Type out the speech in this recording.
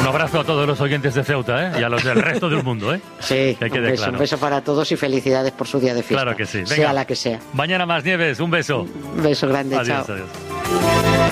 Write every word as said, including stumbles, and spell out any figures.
Un abrazo a todos los oyentes de Ceuta, ¿eh? Y a los del resto del mundo, ¿eh? Sí, que un quede beso, claro. un beso para todos y felicidades por su día de fiesta. Claro que sí. Venga. Sea la que sea. Mañana más, Nieves, un beso. Un beso grande, Adiós, chao. adiós.